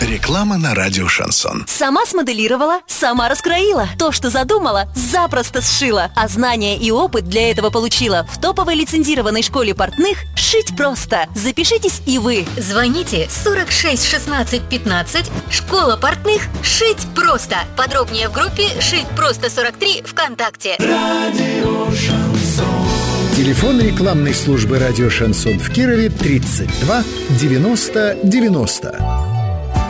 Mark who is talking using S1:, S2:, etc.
S1: Реклама на радио «Шансон».
S2: Сама смоделировала, сама раскроила. То, что задумала, запросто сшила. А знания и опыт для этого получила в топовой лицензированной школе портных «Шить просто». Запишитесь и вы.
S3: Звоните 46 16 15. Школа портных «Шить просто». Подробнее в группе «Шить просто 43» ВКонтакте.
S4: Радио «Шансон».
S5: Телефон рекламной службы радио «Шансон» в Кирове 32 90 90.